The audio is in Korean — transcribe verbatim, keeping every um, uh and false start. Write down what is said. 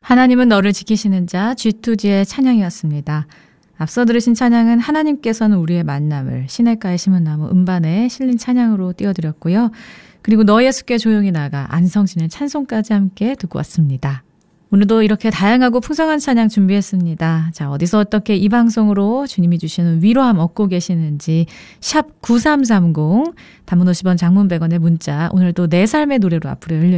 하나님은 너를 지키시는 자 지투지의 찬양이었습니다. 앞서 들으신 찬양은 하나님께서는 우리의 만남을 시냇가에 심은 나무 음반에 실린 찬양으로 띄워드렸고요. 그리고 너 예수께 조용히 나가 안성신의 찬송까지 함께 듣고 왔습니다. 오늘도 이렇게 다양하고 풍성한 찬양 준비했습니다. 자, 어디서 어떻게 이 방송으로 주님이 주시는 위로함 얻고 계시는지 샵 구삼삼공 단문 오십 원 장문 백 원의 문자 오늘도 내 삶의 노래로 앞으로 열려